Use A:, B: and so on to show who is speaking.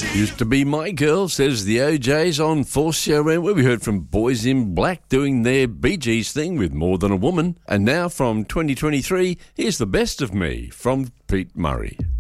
A: Used to be my girl, says the OJs on 4CRM, where we heard from Boys in Black doing their Bee Gees thing with More Than a Woman. And now from 2023, here's The Best of Me from Pete Murray.